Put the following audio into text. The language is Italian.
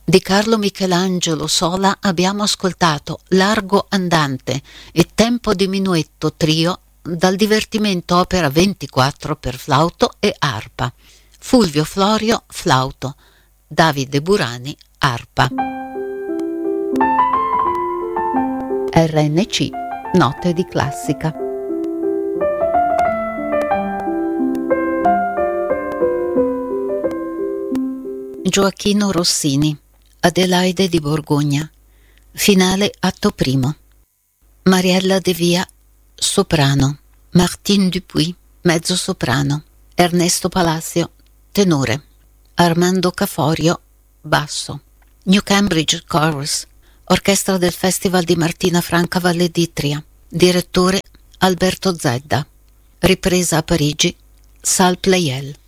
Di Carlo Michelangelo Sola abbiamo ascoltato Largo Andante e Tempo di Minuetto trio dal divertimento opera 24 per flauto e arpa. Fulvio Florio, flauto, Davide Burani, arpa. RNC, note di classica. Gioachino Rossini, Adelaide di Borgogna, finale atto primo. Mariella De Via, soprano. Martine Dupuis, mezzo soprano. Ernesto Palacio, tenore. Armando Caforio, basso. New Cambridge Chorus, orchestra del Festival di Martina Franca Valle d'Itria. Direttore Alberto Zedda. Ripresa a Parigi, Salle Pleyel.